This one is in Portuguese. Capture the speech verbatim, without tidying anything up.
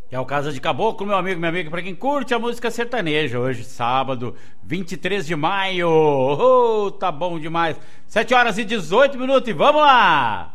É o Casa de Caboclo, meu amigo, minha amiga, pra quem curte a música sertaneja. Hoje, sábado, vinte e três de maio. Oh, tá bom demais. sete horas e dezoito minutos e vamos lá!